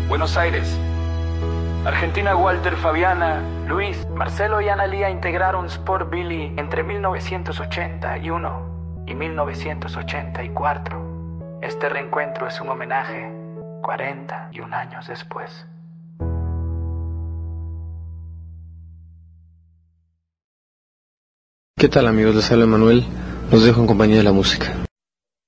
Buenos Aires. Argentina, Walter, Fabiana, Luis, Marcelo y Analía integraron Sport Billy entre 1981 y 1984. Este reencuentro es un homenaje 41 años después. ¿Qué tal, amigos? Les habla Manuel. Los dejo en compañía de la música.